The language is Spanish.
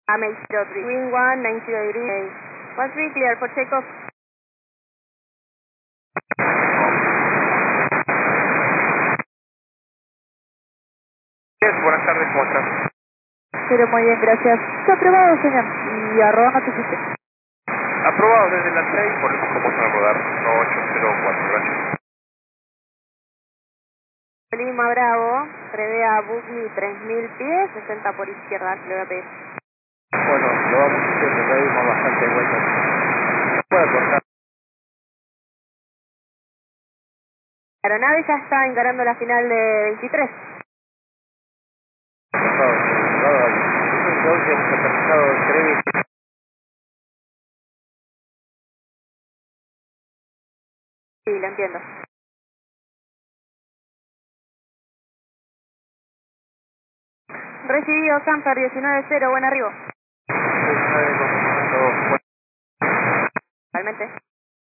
MH03, wind 190 degrees, 13 clear for takeoff. Buenas tardes, ¿cómo estás? Pero muy bien, gracias. Está aprobado, señor. Y arroba notificación. Aprobado desde las 6, volvemos como a rodar 1804, gracias. Lima Bravo, prevé a Bugni 3000 pies, 60 por izquierda, le voy a pedir. Bueno, lo vamos haciendo, ya dimos bastante vueltas. Puede cortar. La aeronave ya está encarando la final de 23. Por favor, hoy que hemos aterrizado en Trevi. Sí, lo entiendo. Recibido, Camper 19-0, buen arribo. 19 con comando. Realmente.